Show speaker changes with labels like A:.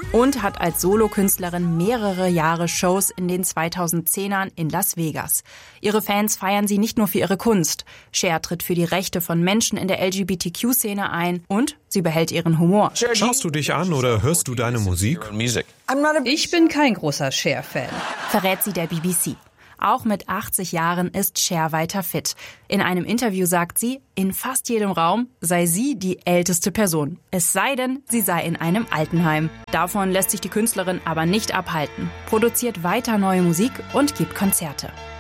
A: und hat als Solokünstlerin mehrere Jahre Shows in den 2010ern in Las Vegas. Ihre Fans feiern sie nicht nur für ihre Kunst. Cher tritt für die Rechte von Menschen in der LGBTQ-Szene ein und sie behält ihren Humor.
B: Schaust du dich an oder hörst du deine Musik?
C: Ich bin kein großer Cher-Fan,
A: verrät sie der BBC. Auch mit 80 Jahren ist Cher weiter fit. In einem Interview sagt sie, in fast jedem Raum sei sie die älteste Person. Es sei denn, sie sei in einem Altenheim. Davon lässt sich die Künstlerin aber nicht abhalten, produziert weiter neue Musik und gibt Konzerte.